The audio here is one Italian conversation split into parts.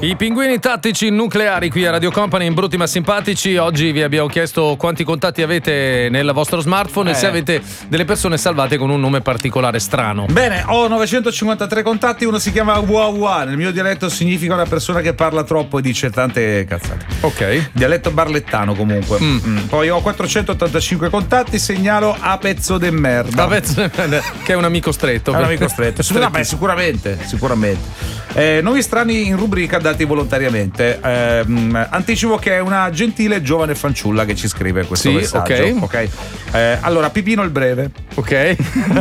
I pinguini tattici nucleari qui a Radio Company in Brutti ma Simpatici. Oggi vi abbiamo chiesto quanti contatti avete nel vostro smartphone e se avete delle persone salvate con un nome particolare strano. Bene, ho 953 contatti, uno si chiama Wawa, nel mio dialetto significa una persona che parla troppo e dice tante cazzate. Ok. Dialetto barlettano comunque. Poi ho 485 contatti, segnalo a pezzo de merda. Che è un amico stretto. È un amico stretto. Beh, sicuramente. Nomi strani in rubrica dati volontariamente. Anticipo che è una gentile giovane fanciulla che ci scrive questo messaggio. Ok. Allora, Pipino il breve. Ok.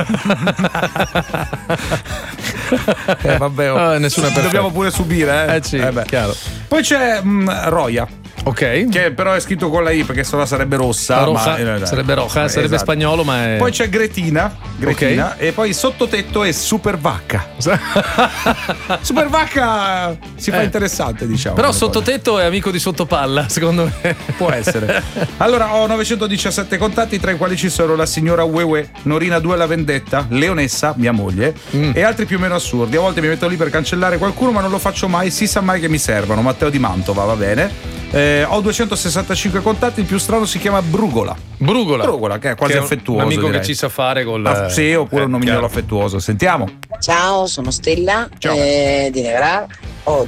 Vabbè, nessuna dobbiamo pure subire, sì, chiaro. Poi c'è Roya. Ok. Che però è scritto con la I perché sennò sarebbe rossa. Sarebbe roja, sarebbe spagnolo, ma è. Poi c'è Gretina, okay. E poi sottotetto è Super Vacca. Super Vacca si fa interessante, diciamo. Però sottotetto è amico di sottopalla, secondo me. Può essere. Allora, ho 917 contatti, tra i quali ci sono la signora Wewe, Norina 2 la vendetta, Leonessa, mia moglie, e altri più o meno assurdi. A volte mi metto lì per cancellare qualcuno, ma non lo faccio mai, si sa mai che mi servono. Matteo di Mantova, va bene. Ho 265 contatti, il più strano si chiama Brugola, che è quasi affettuoso. Un amico direi. che ci sa fare col. Sì, oppure un nomignolo affettuoso. Sentiamo. Ciao, sono Stella di Negra. Ho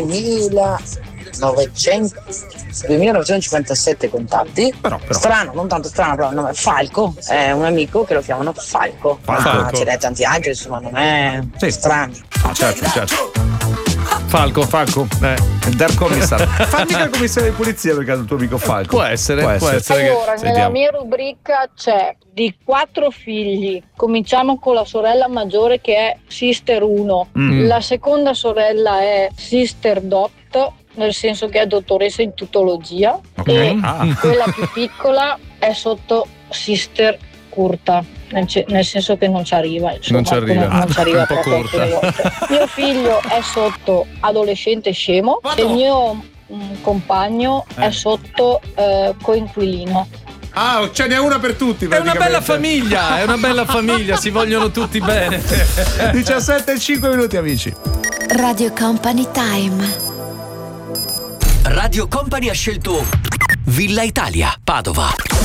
2957 contatti. Però. Strano, non tanto strano, però il nome è Falco. È un amico che lo chiamano Falco. Ma c'è da tanti altri, insomma, non è strano. Certo. Falco. Dark Commissar. Fammi il commissario di polizia per caso il tuo amico Falco. Può essere. Allora, nella mia rubrica c'è di 4 figli. Cominciamo con la sorella maggiore che è Sister 1. La seconda sorella è Sister Dot, nel senso che è dottoressa in tutologia. E quella più piccola è sotto Sister Curta, nel senso che non ci arriva, insomma, non ci arriva proprio. Mio figlio è sotto adolescente scemo e il mio compagno è sotto coinquilino. Ce n'è una per tutti. È una bella famiglia, si vogliono tutti bene. 17:05 minuti, amici. Radio Company Time. Radio Company ha scelto Villa Italia, Padova.